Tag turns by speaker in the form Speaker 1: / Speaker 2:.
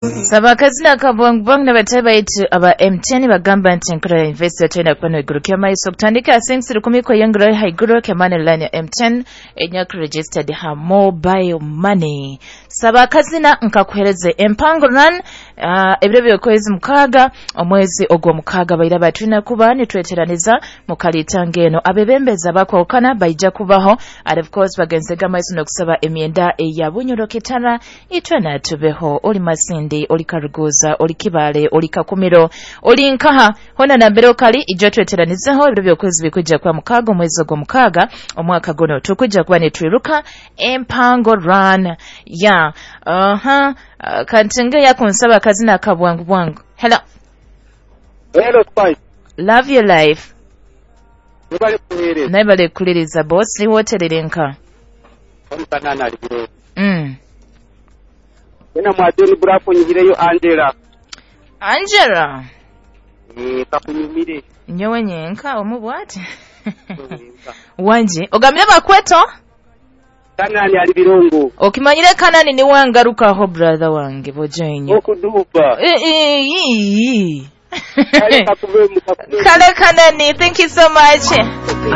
Speaker 1: Sabakazina kabwang na batabayitu aba MTN bagamba nti enkula investor tena kwano iguru kyamaiso kutandika asensiri kumiko yengura haiguru kyamane line ya MTN enyak registered ha mobile money. Sabakazina nkakuhereze empango run ebiro byokwezi mukaga omwezi ogwo mukaga bayira batuna kuba nitweteraniza mukalitange eno abebembeza bakwokana bayija kubaho and of course bagenzega maiso nokusaba emyenda eyabunyoro kitara itwana tubeho oli masindi oli karuguza oli kibale oli kakumiro oli nkaha hona na mbere okali ijjo tweteranizeho ebiro byokwezi bikujja kwa mukaga omwezi ogwo mukaga omwaka guno tukujja kuba netwiruka empango run ya kantinga yakunsaba kazina kabwangu bwangu. Hello.
Speaker 2: Hello, Spice.
Speaker 1: Love your life.
Speaker 2: Nebale
Speaker 1: kuliriza boss ni wotererenka.
Speaker 2: Omutanana alibiro. Ena mwadeni brafo nyigireyo Angela.
Speaker 1: Angela.
Speaker 2: Kakunyumire.
Speaker 1: Nyowe nyenka omubwati. Wanje ogambye bakweto?
Speaker 2: Kanani ali birongo.
Speaker 1: Okimanyire Kanani ni wangaruka ho brother wange bojenyo.
Speaker 2: Okuduba.
Speaker 1: Kale Kanani, thank you so much.